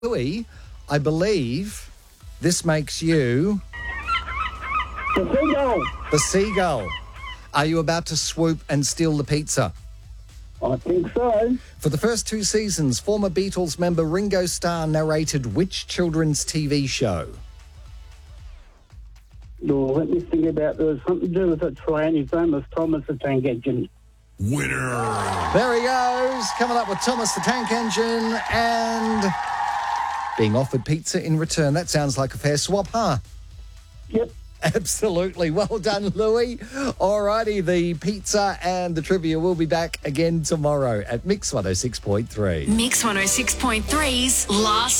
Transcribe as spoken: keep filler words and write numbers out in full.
Louis, I believe this makes you The seagull. the seagull. Are you about to swoop and steal the pizza? I think so. For the first two seasons, former Beatles member Ringo Starr narrated which children's T V show? Oh, let me think about there was something to do with it. Trying his name was Thomas the Tank Engine. Winner. There he goes, coming up with Thomas the Tank Engine and being offered pizza in return. That sounds like a fair swap, huh? Yep. Absolutely. Well done, Louis. All righty, the pizza and the trivia will be back again tomorrow at Mix one oh six point three. Mix one oh six point three's Last